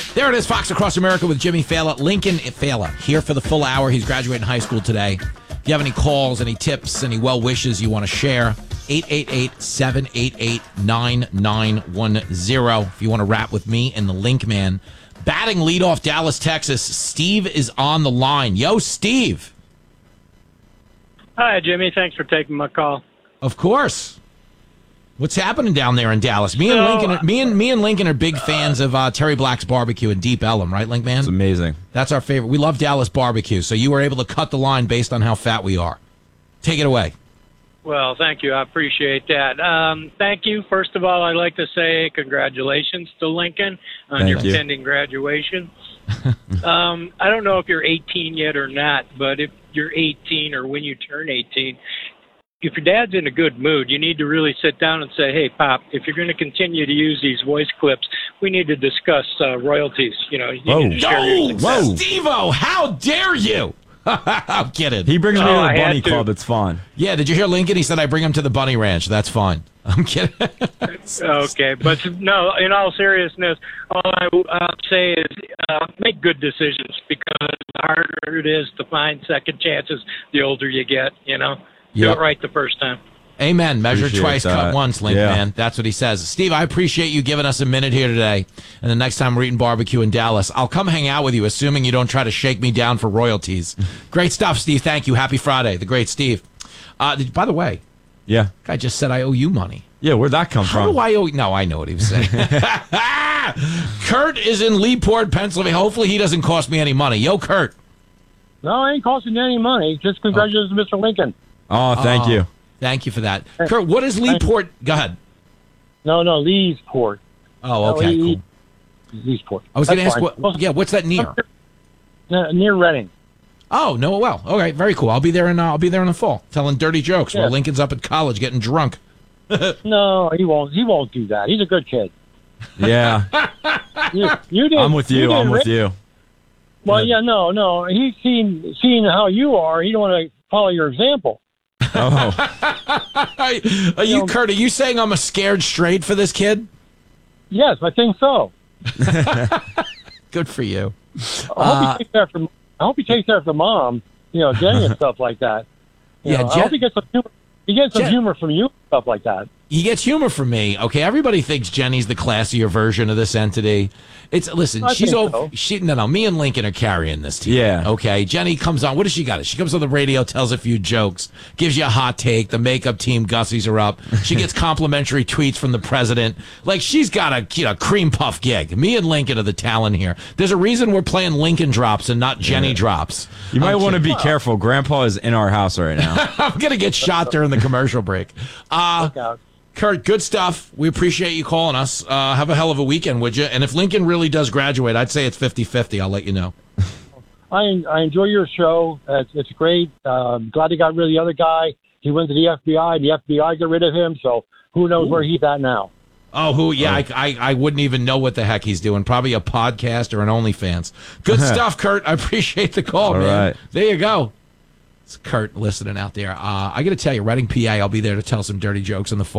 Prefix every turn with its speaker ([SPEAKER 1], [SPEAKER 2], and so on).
[SPEAKER 1] There it is, Fox Across America with Jimmy Fallon. Lincoln Fallon here for the full hour. He's graduating high school today. If you have any calls, any tips, any well wishes you want to share, 888-788-9910. If you want to rap with me and the Link Man. Batting leadoff Dallas, Texas. Steve is on the line. Yo, Steve.
[SPEAKER 2] Hi, Jimmy. Thanks for taking my call.
[SPEAKER 1] Of course. What's happening down there in Dallas? Me and Lincoln are big fans of Terry Black's barbecue in Deep Ellum, right, Link Man?
[SPEAKER 3] It's amazing.
[SPEAKER 1] That's our favorite. We love Dallas barbecue, so you were able to cut the line based on how fat we are. Take it away.
[SPEAKER 2] Well, thank you. I appreciate that. Thank you. First of all, I'd like to say congratulations to Lincoln on your pending graduation. I don't know if you're 18 yet or not, but if you're 18 or when you turn 18, if your dad's in a good mood, you need to really sit down and say, hey, Pop, if you're going to continue to use these voice clips, we need to discuss royalties. You need to share your success.
[SPEAKER 1] Whoa, Steve-O, how dare you? I'm kidding.
[SPEAKER 3] He brings me to the bunny club. It's fun.
[SPEAKER 1] Yeah, did you hear Lincoln? He said I bring him to the bunny ranch. That's fine. I'm kidding.
[SPEAKER 2] Okay, but no, in all seriousness, all I will say is make good decisions, because the harder it is to find second chances the older you get, Do it right the first time.
[SPEAKER 1] Amen. Measure
[SPEAKER 3] Appreciate
[SPEAKER 1] twice,
[SPEAKER 3] that.
[SPEAKER 1] cut once, Link Man. That's what he says. Steve, I appreciate you giving us a minute here today. And the next time we're eating barbecue in Dallas, I'll come hang out with you, assuming you don't try to shake me down for royalties. Great stuff, Steve. Thank you. Happy Friday. The great Steve. By the way, guy just said I owe you money.
[SPEAKER 3] Yeah, where'd that come from?
[SPEAKER 1] How do I owe you? No, I know what he was saying. Kurt is in Leeport, Pennsylvania. Hopefully he doesn't cost me any money. Yo, Kurt.
[SPEAKER 4] No, I ain't costing you any money. Just congratulations, Mr. Lincoln.
[SPEAKER 3] Oh, thank you.
[SPEAKER 1] Thank you for that. Kurt, what is Leeport? Go ahead.
[SPEAKER 4] No, Leesport.
[SPEAKER 1] Oh, okay, cool.
[SPEAKER 4] Leesport.
[SPEAKER 1] I was going to ask, what's that near?
[SPEAKER 4] Near Reading.
[SPEAKER 1] Oh, no, well, all right, very cool. I'll be there in the fall, telling dirty jokes while Lincoln's up at college getting drunk.
[SPEAKER 4] No, he won't. He won't do that. He's a good kid.
[SPEAKER 3] Yeah.
[SPEAKER 4] You did.
[SPEAKER 3] I'm with you. I'm with you.
[SPEAKER 4] Well, no. He's seen how you are. He don't want to follow your example.
[SPEAKER 3] Oh.
[SPEAKER 1] Kurt, are you saying I'm a scared straight for this kid?
[SPEAKER 4] Yes, I think so.
[SPEAKER 1] Good for you.
[SPEAKER 4] I hope he takes after mom, Jenny and stuff like that. I hope he gets some humor. He gets some humor from you, stuff like that.
[SPEAKER 1] He gets humor from me. Okay, everybody thinks Jenny's the classier version of this entity. She's over. No, me and Lincoln are carrying this team.
[SPEAKER 3] Yeah.
[SPEAKER 1] Okay, Jenny comes on. What does she got? She comes on the radio, tells a few jokes, gives you a hot take. The makeup team gussies her up. She gets complimentary tweets from the president. Like, she's got a cream puff gig. Me and Lincoln are the talent here. There's a reason we're playing Lincoln drops and not Jenny drops.
[SPEAKER 3] You might want to be careful. Grandpa is in our house right now.
[SPEAKER 1] I'm gonna get shot during the commercial break.
[SPEAKER 4] Look out.
[SPEAKER 1] Kurt, good stuff. We appreciate you calling us. Have a hell of a weekend, would you? And if Lincoln really does graduate, I'd say it's 50-50. I'll let you know.
[SPEAKER 4] I enjoy your show. It's great. Glad they got rid of the other guy. He went to the FBI. The FBI got rid of him, so who knows where he's at now.
[SPEAKER 1] Oh, who? Yeah, I wouldn't even know what the heck he's doing. Probably a podcast or an OnlyFans. Good stuff, Kurt. I appreciate the call, man.
[SPEAKER 3] Right.
[SPEAKER 1] There you go. It's Kurt listening out there. I got to tell you, Reading, PA, I'll be there to tell some dirty jokes in the fall.